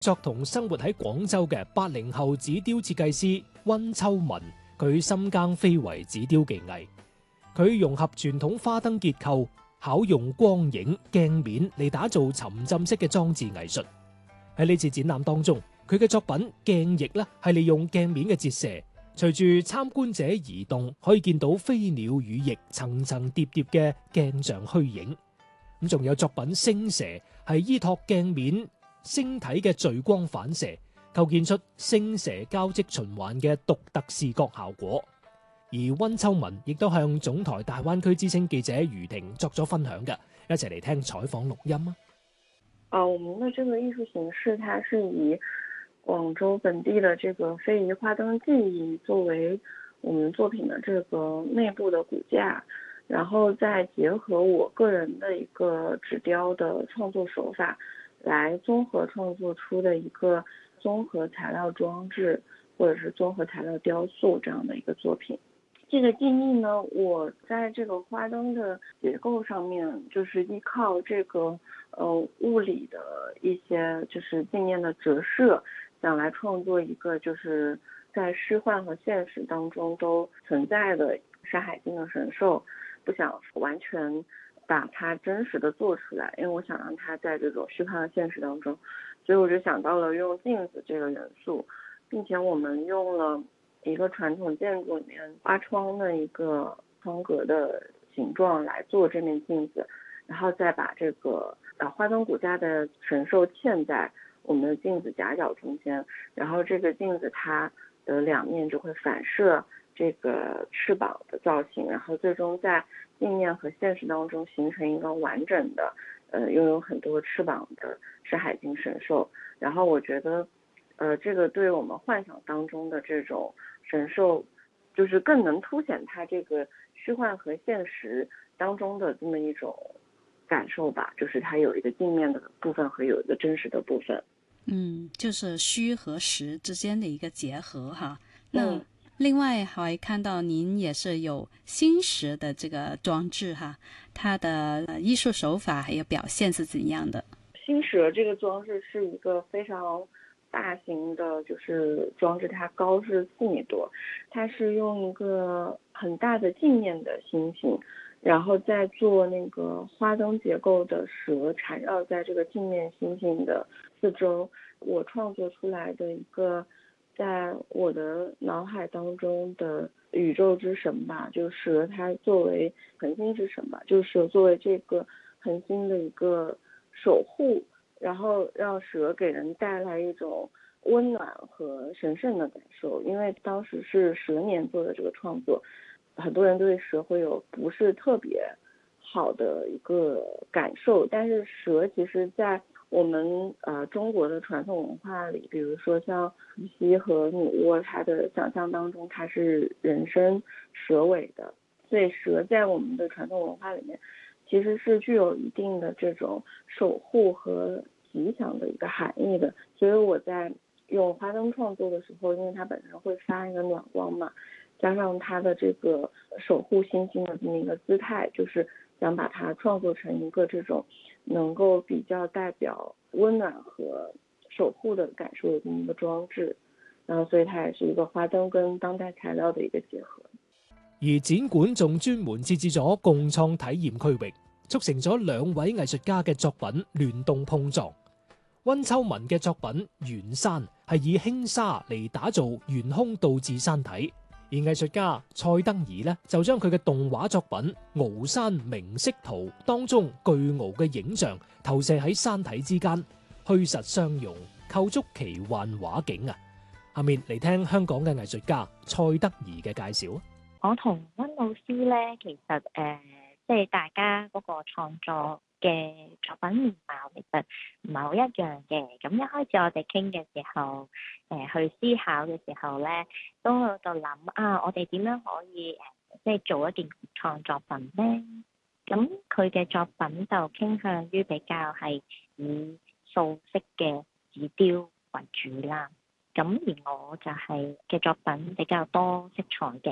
作同生活喺廣州嘅80後紙雕設計師溫秋文，佢深耕非遺紙雕技藝，佢融合傳統花燈結構，巧用光影、鏡面嚟打造沉浸式嘅裝置藝術。喺呢次展覽當中，佢嘅作品鏡翼咧係利用鏡面嘅折射，隨住參觀者移動，可以見到飛鳥羽翼層層疊疊嘅鏡像虛影。咁仲有作品星蛇，係依託鏡面星體嘅聚光反射，構建出星蛇交織循環嘅獨特視覺效果。而溫秋文亦都向總台大灣區之聲記者余婷作咗分享嘅，一齊嚟聽採訪錄音啊！ 我們的這個藝術形式，它是以廣州本地的這個非遺花燈技藝作為我們作品的這個內部的骨架，然後再結合我個人的一個紙雕的創作手法，來綜合創作出的一個綜合材料裝置或者是綜合材料雕塑這樣的一個作品。這個技藝呢，我在這個花燈的結構上面，就是依靠這個物理的一些就是鏡面的折射，想來創作一個就是在虛幻和現實當中都存在的山海經的神獸，不想完全把它真實的做出來，因為我想讓它在這種虛幻和現實當中，所以我就想到了用鏡子這個元素，並且我們用了一個傳統建築裏面花窗的一個窗格的形狀來做這面鏡子，然後再把這個花燈骨架的神獸嵌在我們的鏡子夾角中間，然後這個鏡子它的兩面就會反射這個翅膀的造型，然後最終在鏡面和現實當中形成一個完整的擁有很多翅膀的山海經神獸。然後我覺得這個對我們幻想當中的這種神獸，就是更能凸顯它這個虛幻和現實當中的這麼一種感受吧，就是它有一個鏡面的部分和有一個真實的部分。 就是虛和實之間的一個結合哈。那另外還看到您也是有星蛇的這個裝置哈，它的藝術手法還有表現是怎樣的？ 星蛇這個裝置是一個非常大型的，就是裝置，它高是4米多，它是用一個很大的鏡面的星星，然後再做那個花燈結構的蛇纏繞在這個鏡面星星的四周。我創作出來的一個在我的腦海當中的宇宙之神吧，就是蛇它作為恆星之神吧，就是蛇作為這個恆星的一個守護，然後讓蛇給人帶來一種溫暖和神聖的感受。因為當時是蛇年做的這個創作，很多人對蛇會有不是特別好的一個感受，但是蛇其實在我們中國的傳統文化裏，比如說像伏羲和女媧，它的想象當中它是人身蛇尾的，所以蛇在我們的傳統文化裏面其實是具有一定的這種守護和吉祥的一個含義的。所以我在用花燈創作的時候，因為它本身會發一個暖光嘛，加上它的這個守護星星的這麼一個姿態，就是想把它創作成一個這種能夠比較代表溫暖和守護的感受的這麼一個裝置，然後所以它也是一個花燈跟當代材料的一個結合。 而展館仲專門設置咗共創體驗區域，促成咗2位藝術家嘅作品聯動碰撞。溫秋文嘅作品圓山係以輕紗嚟打造懸空倒置山體，而藝術家蔡德宜呢就將佢嘅動畫作品《鰲山明色圖》當中巨鰲嘅影像投射喺山體之間，虛實相融，構築奇幻畫境啊！下面嚟聽香港嘅藝術家蔡德宜嘅介紹。 我同溫老師咧，其實即係大家嗰個創作嘅作品面貌其實唔係好一樣嘅。咁一開始我哋傾嘅時候，去思考嘅時候咧，都喺度諗我哋點樣可以即係做一件創作品咧？咁佢嘅作品就傾向於比較係以素色嘅紙雕為主啦。咁而我就係嘅作品比較多色彩嘅。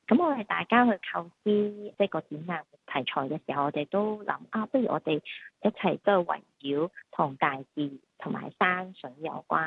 咁我哋大家去構思即係個展覽題材嘅時候，我哋都諗不如我哋一齊都係圍繞同大自然同埋山水有關。